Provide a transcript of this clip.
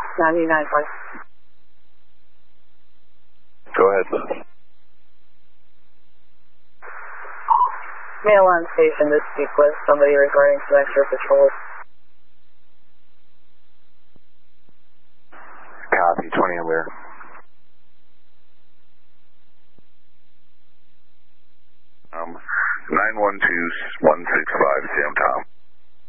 99.5. Go ahead. Mail on station to speak with somebody regarding some extra patrols. Copy, 20 and where? Um, 912165, Sam Tom.